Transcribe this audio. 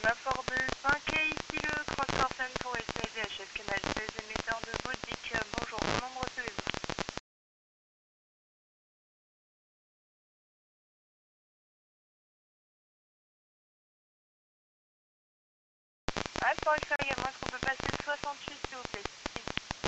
Puma Ford 5 et ici le Cross-Carton pour SAVHF Canal 16 émetteur de Baudic. Bonjour, mon nom recevez-vous. Pour extérieur également, est-ce qu'on peut passer le 68 s'il vous plaît?